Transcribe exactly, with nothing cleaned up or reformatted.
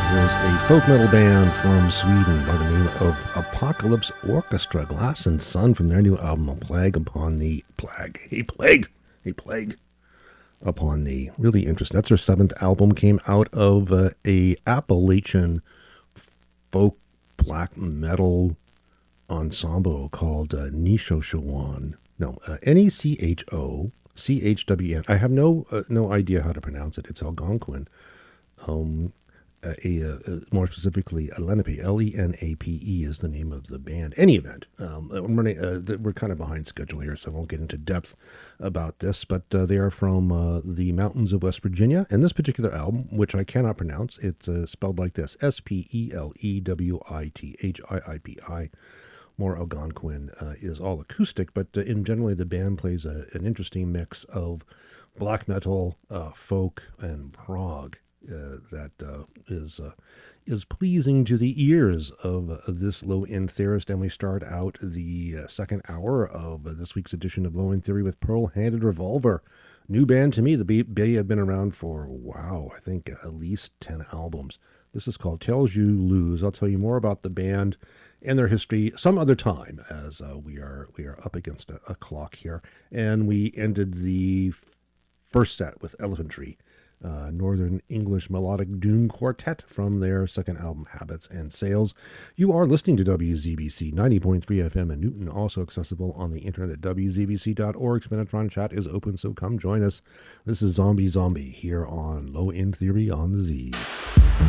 is a folk metal band from Sweden by the name of Apocalypse Orchestra. Glass and Sun from their new album, A Plague Upon the Plague. A Plague! A Plague Upon the. Really interesting. That's their seventh album. Came out of uh, a Appalachian folk black metal ensemble called uh, Nechoshawan. No, uh, N E C H O C H W N. I have no uh, no idea how to pronounce it. It's Algonquin. Um, uh, a, uh, more specifically, Lenape, L E N A P E is the name of the band. Any event, um, I'm running, uh, we're kind of behind schedule here, so I won't get into depth about this, but uh, they are from uh, the mountains of West Virginia, and this particular album, which I cannot pronounce, it's uh, spelled like this, S P E L E W I T H I I P I. More Algonquin uh, is all acoustic, but uh, in generally the band plays a, an interesting mix of black metal, uh, folk, and prog. Uh, that uh, is uh, is pleasing to the ears of uh, this low-end theorist. And we start out the uh, second hour of uh, this week's edition of Low End Theory with Pearl Handed Revolver. New band to me. The Bay have been around for, wow, I think at least ten albums. This is called Tells You Lose. I'll tell you more about the band and their history some other time, as uh, we are we are up against a, a clock here. And we ended the f- first set with Elephantry, Uh, Northern English melodic doom quartet from their second album, Habits and Sales. You are listening to W Z B C ninety point three F M in Newton, also accessible on the internet at W Z B C dot org. Spinatron chat is open, so come join us. This is Zombie Zombie here on Low End Theory on the Z.